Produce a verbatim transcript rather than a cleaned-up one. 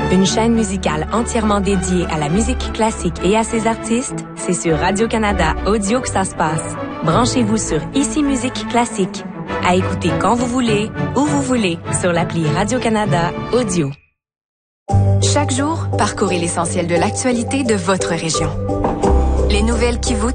Une chaîne musicale entièrement dédiée à la musique classique et à ses artistes, c'est sur Radio-Canada Audio que ça se passe. Branchez-vous sur Ici Musique Classique. À écouter quand vous voulez, où vous voulez, sur l'appli Radio-Canada Audio. Chaque jour, parcourez l'essentiel de l'actualité de votre région. Les nouvelles qui vous